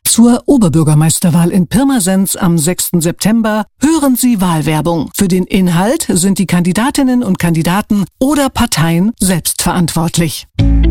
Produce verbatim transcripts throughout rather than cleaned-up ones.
Zur Oberbürgermeisterwahl in Pirmasens am sechsten September hören Sie Wahlwerbung. Für den Inhalt sind die Kandidatinnen und Kandidaten oder Parteien selbst verantwortlich.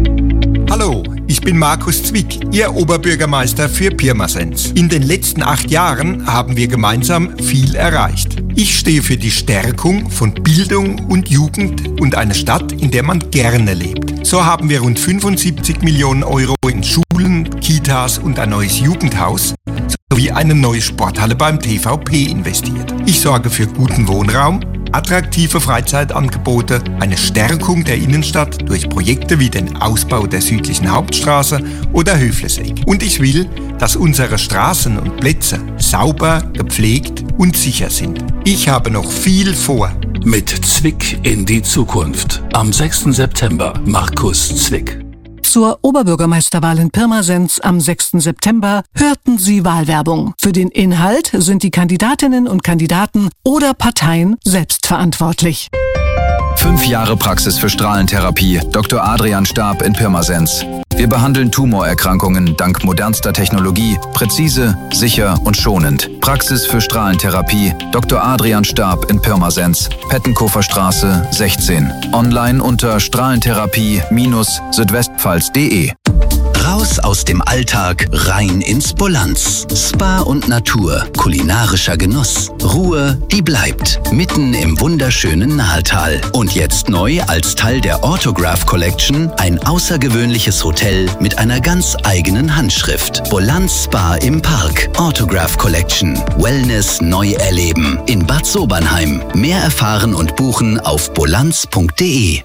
Hallo, ich bin Markus Zwick, Ihr Oberbürgermeister für Pirmasens. In den letzten acht Jahren haben wir gemeinsam viel erreicht. Ich stehe für die Stärkung von Bildung und Jugend und einer Stadt, in der man gerne lebt. So haben wir rund fünfundsiebzig Millionen Euro in Schulen, Kitas und ein neues Jugendhaus sowie eine neue Sporthalle beim T V P investiert. Ich sorge für guten Wohnraum, attraktive Freizeitangebote, eine Stärkung der Innenstadt durch Projekte wie den Ausbau der südlichen Hauptstraße oder Höflesegg. Und ich will, dass unsere Straßen und Plätze sauber, gepflegt und sicher sind. Ich habe noch viel vor. Mit Zwick in die Zukunft. Am sechsten September. Markus Zwick. Zur Oberbürgermeisterwahl in Pirmasens am sechsten September hörten Sie Wahlwerbung. Für den Inhalt sind die Kandidatinnen und Kandidaten oder Parteien selbst verantwortlich. Fünf Jahre Praxis für Strahlentherapie. Doktor Adrian Stab in Pirmasens. Wir behandeln Tumorerkrankungen dank modernster Technologie, präzise, sicher und schonend. Praxis für Strahlentherapie. Doktor Adrian Stab in Pirmasens. Pettenkofer Straße sechzehn. Online unter strahlentherapie Südwestpfalz punkt de. Raus aus dem Alltag, rein ins Bolanz. Spa und Natur, kulinarischer Genuss, Ruhe, die bleibt. Mitten im wunderschönen Nahetal. Und jetzt neu als Teil der Autograph Collection ein außergewöhnliches Hotel mit einer ganz eigenen Handschrift. Bolanz Spa im Park. Autograph Collection. Wellness neu erleben. In Bad Sobernheim. Mehr erfahren und buchen auf bolanz punkt de.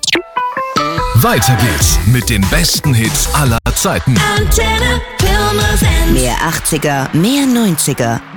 Weiter geht's mit den besten Hits aller Zeiten. Antenne Pirmasens. Mehr achtziger, mehr neunziger.